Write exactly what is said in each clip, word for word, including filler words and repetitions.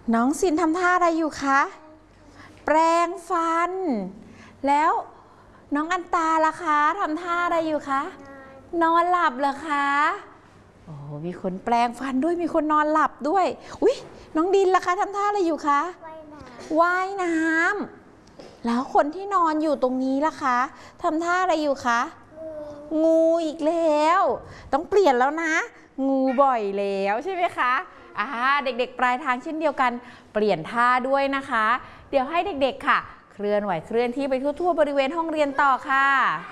น้องซินทำท่าอะไรอยู่คะแปรงฟันแล้วน้องอันตาล่ะคะทำท่าอะไรอยู่คะนอนหลับเหรอคะโอ้มีคนแปรงฟันด้วยมีคนนอนหลับด้วยอุ๊ยน้องดินล่ะคะทำท่าอะไรอยู่คะว่ายน้ำแล้วคนที่นอนอยู่ตรงนี้ล่ะคะทำท่าอะไรอยู่คะงูอีกแล้วต้องเปลี่ยนแล้วนะงูบ่อยแล้วใช่ไหมคะอ่าเด็กๆปลายทางเช่นเดียวกันเปลี่ยนท่าด้วยนะคะเดี๋ยวให้เด็กๆค่ะเคลื่อนไหวเคลื่อนที่ไปทั่วๆบริเวณห้องเรียนต่อค่ะ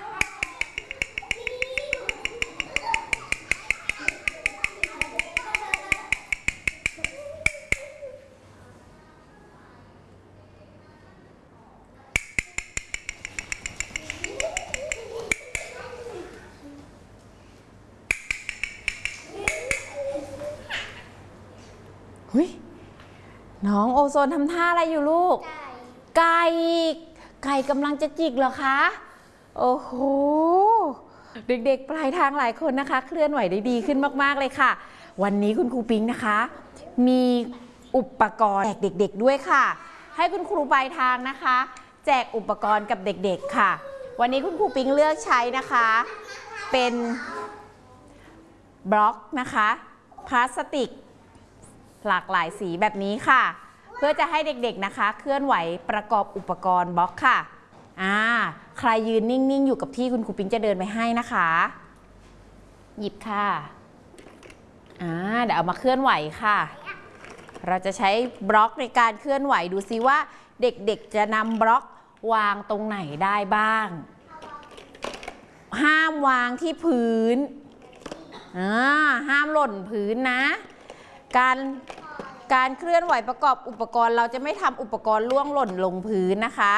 หุยน้องโอโซนทำท่าอะไรอยู่ลูกไก่ไก่กำลังจะจิกเหรอคะโอ้โหเด็กๆปลายทางหลายคนนะคะเคลื่อนไหวได้ดีขึ้นมากๆเลยค่ะวันนี้คุณครูปิ๊งนะคะมีอุปกรณ์แจกเด็กๆด้วยค่ะให้คุณครูปลายทางนะคะแจกอุปกรณ์กับเด็กๆค่ะวันนี้คุณครูปิ๊งเลือกใช้นะคะเป็นบล็อกนะคะพลาสติกหลากหลายสีแบบนี้ค่ะเพื่อจะให้เด็กๆนะคะเคลื่อนไหวประกอบอุปกรณ์บล็อกค่ะอ่าใครยืนนิ่งๆอยู่กับที่คุณครูปิ๊งจะเดินไปให้นะคะหยิบค่ะอ่าเดี๋ยวเอามาเคลื่อนไหวค่ะเราจะใช้บล็อกในการเคลื่อนไหวดูซิว่าเด็กๆจะนำบล็อกวางตรงไหนได้บ้างห้ามวางที่พื้นอ่าห้ามหล่นพื้นนะการการเคลื่อนไหวประกอบอุปกรณ์เราจะไม่ทำอุปกรณ์ล่วงหล่นลงพื้นนะคะ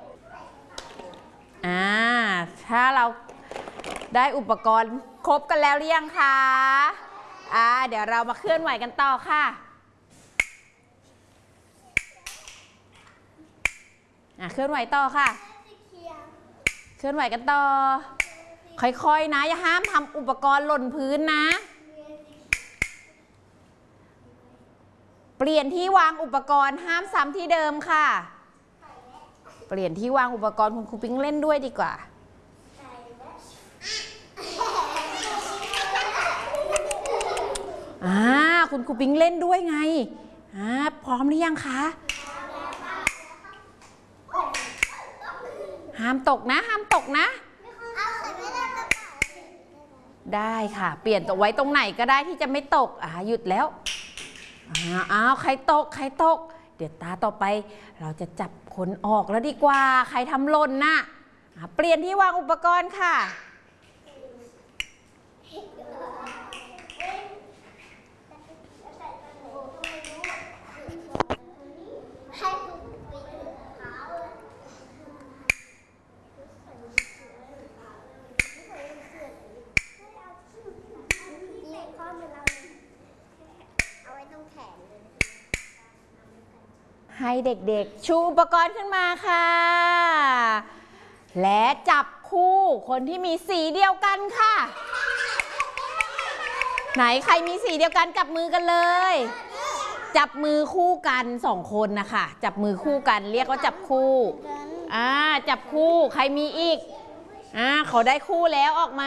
อ่าถ้าเราได้อุปกรณ์ครบกันแล้วหรือยังคะอ่าเดี๋ยวเรามาเคลื่อนไหวกันต่อค่ะอ่าเคลื่อนไหวต่อค่ะเคลื่อนไหวกันต่อค่อยๆนะอย่าห้ามทำอุปกรณ์หล่นพื้นนะเปลี่ยนที่วางอุปกรณ์ห้ามซ้ำที่เดิมค่ะเปลี่ยนที่วางอุปกรณ์คุณครูปิ๊งเล่นด้วยดีกว่าอ่าคุณครูปิ๊งเล่นด้วยไงอ่าพร้อมหรือยังคะห้ามตกนะห้ามตกนะได้ค่ะเปลี่ยนตัวไว้ตรงไหนก็ได้ที่จะไม่ตกอ่าหยุดแล้วอ้าวใครตกใครตกเดี๋ยวตาต่อไปเราจะจับคนออกแล้วดีกว่าใครทำหล่นน่ะเปลี่ยนที่วางอุปกรณ์ค่ะให้เด็กๆชูอุปกรณ์ขึ้นมาค่ะและจับคู่คนที่มีสีเดียวกันค่ะไหนใครมีสีเดียวกันจับมือกันเลยจับมือคู่กันสองคนนะคะจับมือคู่กันเรียกว่าจับคู่อ่าจับคู่ใครมีอีกอ่าเขาได้คู่แล้วออกมา